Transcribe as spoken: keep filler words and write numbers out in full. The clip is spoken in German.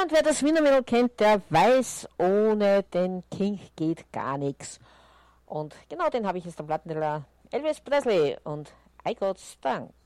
Ja, und wer das Wienermädel kennt, der weiß, ohne den King geht gar nichts. Und genau den habe ich jetzt am Plattenteller. Elvis Presley und I Got Stunk.